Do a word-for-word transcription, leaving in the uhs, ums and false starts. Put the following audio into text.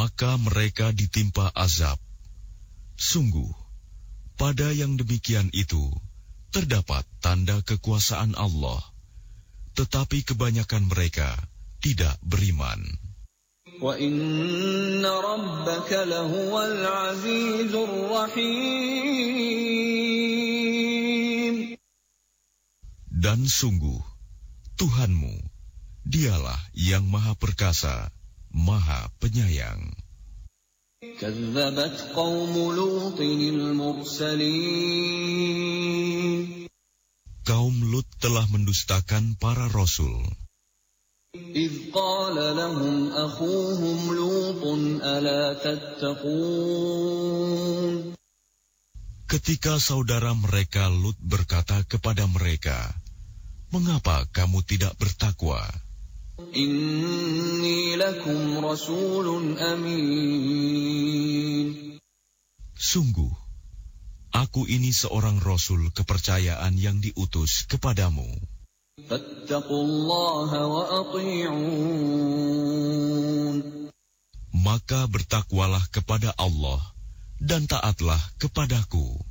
maka mereka ditimpa azab. Sungguh, pada yang demikian itu terdapat tanda kekuasaan Allah, tetapi kebanyakan mereka tidak beriman. Wa inna rabbaka lahuwal azizur rahim. Dan sungguh, Tuhanmu, dialah yang maha perkasa, maha penyayang. Kazzabat qaum Lutin al-mursalin. Kaum Lut telah mendustakan para rasul. إذ قال لهم أخوهم لوط ألا تتقون. Ketika saudara mereka Lut berkata kepada mereka, "Mengapa kamu tidak bertakwa? Inni lakum rasulun amin. Sungguh, aku ini seorang rasul kepercayaan yang diutus kepadamu. Fattaqullaha wa ati'un. Maka bertakwalah kepada Allah dan taatlah kepadaku."